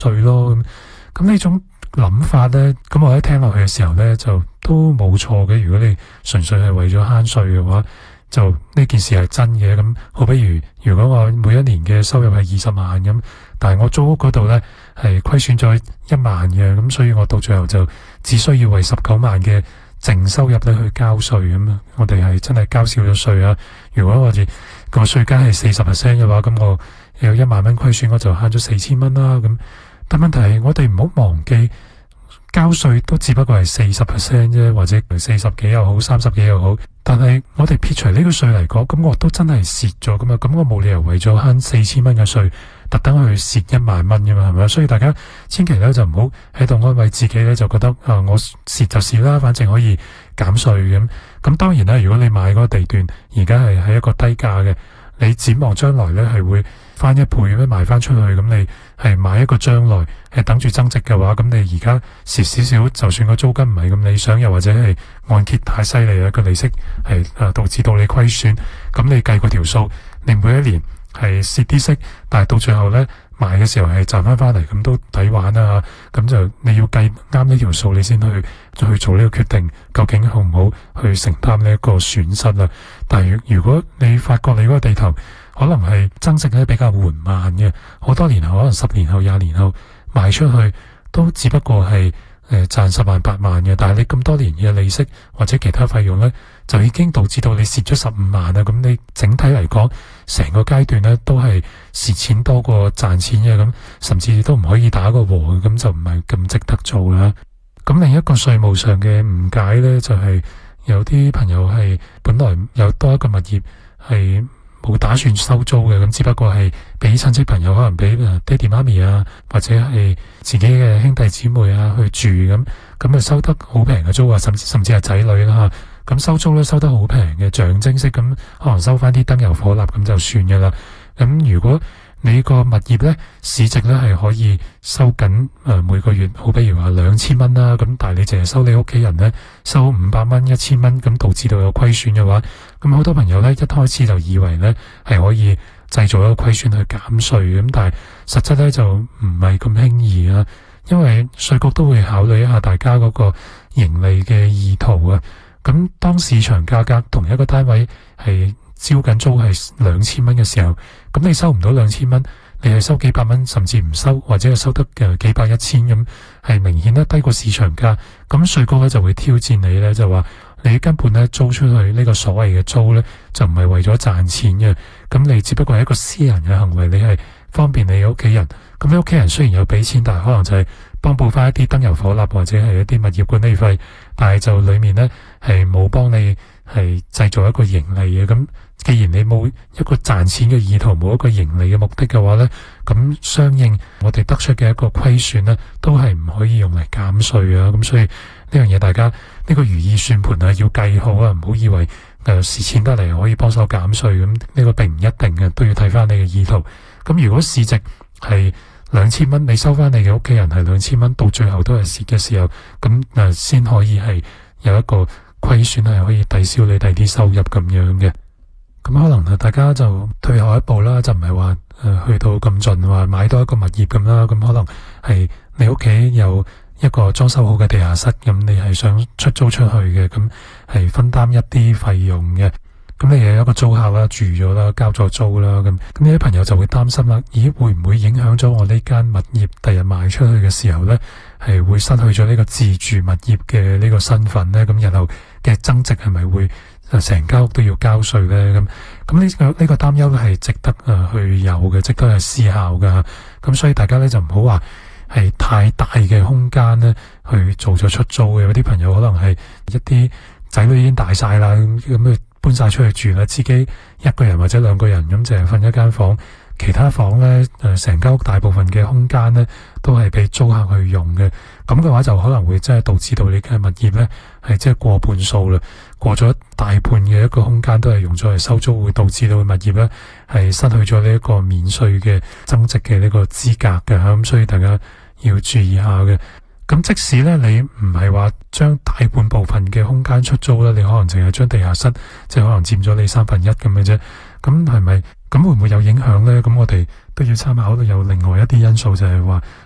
稅咯。咁呢種諗法咧，咁我一聽落去嘅時候咧，就都冇錯嘅。如果你純粹係為咗慳稅嘅話，就呢件事係真嘅。咁好比如果我每一年嘅收入係20萬咁，但係我租屋嗰度咧係虧損咗1萬嘅，咁所以我到最後就只需要為19萬嘅淨收入咧去交稅咁。我哋係真係交少咗稅啊！如果我哋個稅階係40% 嘅話，咁我有1萬蚊虧損，我就慳咗4000蚊啦。咁但問題係我哋唔好忘記，交稅都只不過係40% 啫，或者40幾又好，30幾又好。但係我哋撇除呢個稅嚟講，咁我都真係蝕咗噶嘛。咁我冇理由為咗慳4000蚊嘅稅，特登去蝕1萬蚊噶嘛，係咪？所以大家千祈咧就唔好喺度安慰自己咧，就覺得我蝕就蝕啦，反正可以減稅咁。咁當然啦，如果你買嗰個地段而家係喺一個低價嘅，你展望將來咧係會翻1倍咁樣賣翻出去，咁你係買一個將來係等住增值嘅話，咁你而家蝕少少，就算個租金唔係咁理想，又或者係按揭太犀利啦，個利息係導致到你虧損，咁你計嗰條數，你每一年係蝕啲息，但係到最後咧賣嘅時候係賺翻嚟，咁都抵玩啊！咁就你要計啱呢條數，你先去做呢個決定，究竟好唔好去承擔呢一個損失啦？但係如果你發覺你嗰個地頭可能係增值咧比較緩慢嘅，好多年後可能10年後、20年後賣出去都只不過係賺10萬8萬嘅，但係你咁多年嘅利息或者其他費用咧，就已經導致到你蝕咗15萬啦。咁你整體嚟講，成個階段咧都係蝕錢多過賺錢嘅，咁甚至都唔可以打個和，咁就唔係咁值得做啦。咁另一個稅務上嘅誤解咧，就係有啲朋友係本來有多一個物業係冇打算收租嘅，咁只不過係俾親戚朋友，可能俾爹哋媽咪啊，或者係自己嘅兄弟姊妹啊去住咁啊收得好平嘅租啊，甚至係仔女啦嚇，咁收租咧收得好平嘅，象徵式咁可能收翻啲燈油火蠟咁就算嘅啦。咁如果你個物業咧市值咧係可以收緊每個月，好比如話2000蚊啦，咁但係你淨係收你屋企人咧收500蚊、1000蚊，咁導致到有虧損嘅話，咁好多朋友咧一開始就以為咧係可以製造一個虧損去減稅，咁但係實質咧就唔係咁輕易啊，因為稅局都會考慮一下大家嗰個盈利嘅意圖啊。咁當市場價格同一個單位係招緊租係2000蚊嘅時候，咁你收唔到2000蚊，你係收幾百蚊，甚至唔收，或者係收得幾百、1000咁，係明顯得低過市場價。咁稅局咧就會挑戰你咧，就話你根本咧租出去呢個所謂嘅租咧，就唔係為咗賺錢嘅，咁你只不過係一個私人嘅行為，你係方便你嘅屋企人。咁你屋企人雖然有俾錢，但係可能就係幫補翻一啲燈油火蠟或者係一啲物業管理費，但係就裏面咧係冇幫你係製造一個盈利嘅。咁既然你冇一個賺錢嘅意圖，冇一個盈利嘅目的嘅話咧，咁相應我哋得出嘅一個虧損咧，都係唔可以用嚟減稅啊。咁所以呢樣嘢大家呢個如意算盤啊要計好啊，唔好以為蝕錢得嚟可以幫手減稅，咁呢個並唔一定嘅，都要睇翻你嘅意圖。咁如果市值係2000蚊，你收翻你嘅屋企人係2000蚊，到最後都係蝕嘅時候，咁先可以係有一個虧損係可以抵消你第啲收入咁樣嘅。咁可能大家就退後一步啦，就唔係話去到咁盡話買多一個物業咁啦。咁可能係你屋企有一個裝修好嘅地下室，咁你係想出租出去嘅，咁係分擔一啲費用嘅。咁你又有一個租客啦，住咗啦，交咗租啦，咁呢啲朋友就會擔心啦，咦，會唔會影響咗我呢間物業第日賣出去嘅時候咧，係會失去咗呢個自住物業嘅呢個身份咧？咁日後嘅增值係咪會成間屋都要交稅咧？咁呢個擔憂係值得去有嘅，值得去思考噶。咁所以大家咧就唔好話係太大嘅空間咧去做咗出租嘅。有啲朋友可能係一啲仔女已經大晒啦，咁搬晒出去住啦，自己一個人或者2個人咁淨係瞓一間房，其他房咧成間屋大部分嘅空間咧都係俾租客去用嘅。咁嘅話就可能會真係導致到你嘅物業咧係即係過半數啦，過咗大半嘅一個空間都係用咗嚟收租，會導致到物業咧係失去咗呢一個免稅嘅增值嘅呢個資格嘅。咁所以大家要注意下嘅。咁即使咧你唔係話將大半部分嘅空間出租咧，你可能淨係將地下室即係可能佔咗你1/3咁嘅啫。咁係咪咁會唔會有影響咧？咁我哋都要參考有另外一啲因素，就係話